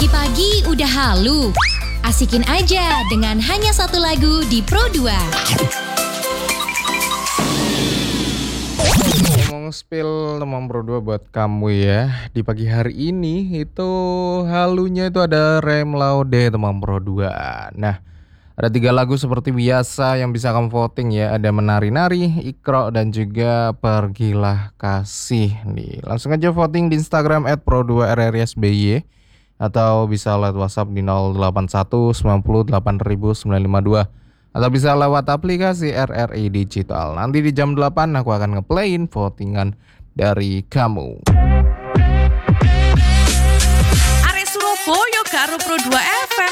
Pagi-pagi udah halu. Asikin aja dengan hanya satu lagu di Pro 2. Mau spill teman Pro 2 buat kamu ya. Di pagi hari ini itu halunya itu ada Rem Laude teman Pro 2. Nah, ada 3 lagu seperti biasa yang bisa kamu voting ya. Ada Menari-nari, Ikro, dan juga Pergilah Kasih nih. Langsung aja voting di Instagram @pro2rrsby atau bisa lewat WhatsApp di 081 90 8952 atau bisa lewat aplikasi RRI Digital. Nanti di jam 8 aku akan ngeplayin votingan dari kamu. Arek Surabaya karo Pro 2 FM.